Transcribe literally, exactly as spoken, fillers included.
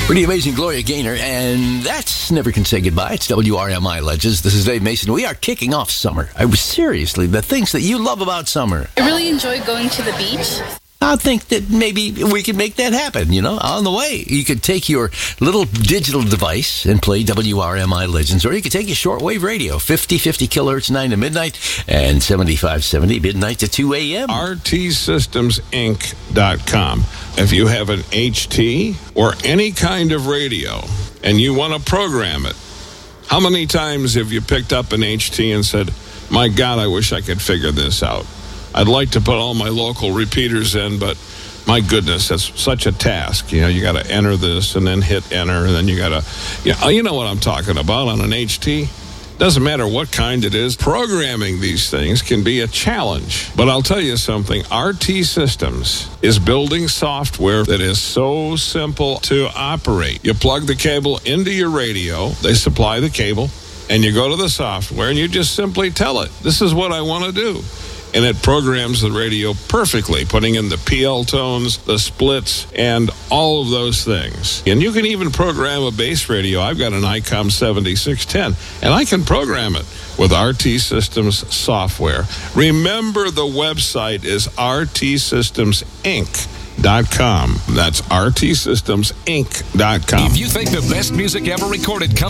Pretty amazing Gloria Gaynor, and that's Never Can Say Goodbye. It's W R M I Legends. This is Dave Mason. We are kicking off summer. I was seriously, the things that you love about summer. I really enjoy going to the beach. I think that maybe we could make that happen, you know, on the way. You could take your little digital device and play W R M I Legends, or you could take your shortwave radio, fifty fifty kilohertz, nine to midnight, and seventy-five seventy, midnight to two a.m. R T Systems Inc dot com. If you have an H T or any kind of radio and you want to program it, how many times have you picked up an H T and said, my God, I wish I could figure this out? I'd like to put all my local repeaters in, but my goodness, that's such a task. You know, you got to enter this and then hit enter, and then you got to, you know, you know what I'm talking about on an H T. Doesn't matter what kind it is. Programming these things can be a challenge. But I'll tell you something. R T Systems is building software that is so simple to operate. You plug the cable into your radio. They supply the cable. And you go to the software and you just simply tell it, this is what I want to do. And it programs the radio perfectly, putting in the P L tones, the splits, and all of those things. And you can even program a bass radio. I've got an ICOM seventy-six ten, and I can program it with R T Systems software. Remember, the website is R T Systems Inc dot com. That's R T Systems Inc dot com. If you think the best music ever recorded comes